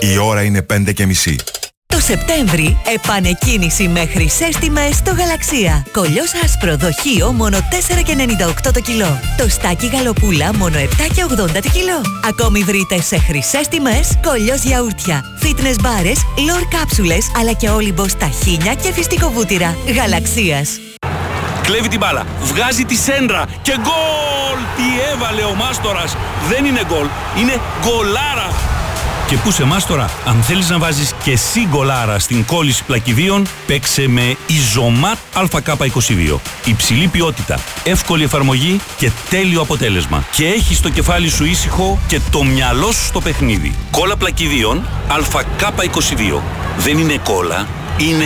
Η ώρα είναι 5:30. Το Σεπτέμβρη, επανεκκίνηση με χρυσές τιμές στο Γαλαξία. Κολλιός άσπρο δοχείο μόνο 4,98 το κιλό. Το στάκι γαλοπούλα μόνο 7,80 το κιλό. Ακόμη βρείτε σε χρυσές τιμές κολλιός γιαούρτια, fitness μπάρες, λορ κάψουλες, αλλά και όλυμπος ταχίνια και φιστικοβούτυρα. Γαλαξίας. Κλέβει την μπάλα, βγάζει τη σέντρα και γκολ! Τι έβαλε ο Μάστορας! Δεν είναι γκολ, είναι γκολάρα! Και πού σε Μάστορα, αν θέλεις να βάζεις και εσύ γκολάρα στην κόλληση πλακιδίων, παίξε με Ιζωμάτ ΑΚ22. Υψηλή ποιότητα, εύκολη εφαρμογή και τέλειο αποτέλεσμα. Και έχεις το κεφάλι σου ήσυχο και το μυαλό σου στο παιχνίδι. Κόλλα πλακιδίων ΑΚ22. Δεν είναι κόλλα, είναι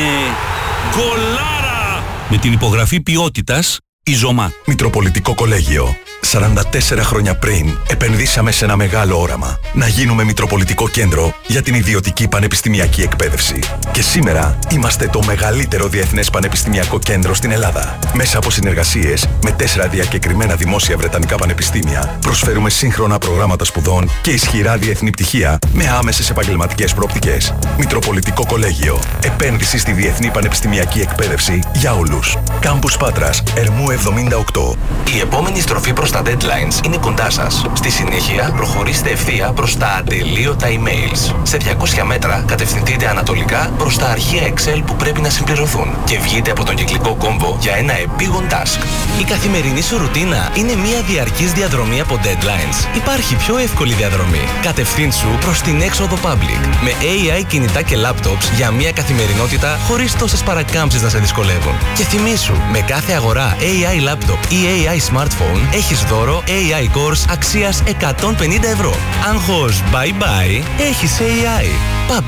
γκολάρα! Με την υπογραφή ποιότητας Ιζωμάτ. Μητροπολιτικό Κολέγιο. 44 χρόνια πριν επενδύσαμε σε ένα μεγάλο όραμα. Να γίνουμε Μητροπολιτικό Κέντρο για την ιδιωτική πανεπιστημιακή εκπαίδευση. Και σήμερα είμαστε το μεγαλύτερο διεθνές πανεπιστημιακό κέντρο στην Ελλάδα. Μέσα από συνεργασίες με 4 διακεκριμένα δημόσια βρετανικά πανεπιστήμια, προσφέρουμε σύγχρονα προγράμματα σπουδών και ισχυρά διεθνή πτυχία με άμεσες επαγγελματικές προοπτικές. Μητροπολιτικό Κολέγιο. Επένδυση στη διεθνή πανεπιστημιακή εκπαίδευση για όλους. Κάμπους Πάτρας, Ερμού 78. Η επόμενη στροφή προς τα deadlines είναι κοντά σας. Στη συνέχεια, προχωρήστε ευθεία προς τα ατελείωτα emails. Σε 200 μέτρα, κατευθυνθείτε ανατολικά προς τα αρχεία Excel που πρέπει να συμπληρωθούν και βγείτε από τον κυκλικό κόμβο για ένα επίγον task. Η καθημερινή σου ρουτίνα είναι μια διαρκής διαδρομή από deadlines. Υπάρχει πιο εύκολη διαδρομή. Κατευθύνσου προς την έξοδο public. Με AI κινητά και laptops για μια καθημερινότητα χωρίς τόσες παρακάμψεις να σε δυσκολεύουν. Και θυμήσου, με κάθε αγορά AI laptop ή AI smartphone έχεις δώρο AI course αξίας 150 ευρώ. Άγχος bye bye, έχεις AI.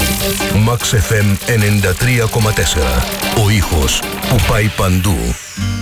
Public. Max FM 93,4. Ο ήχος που πάει παντού.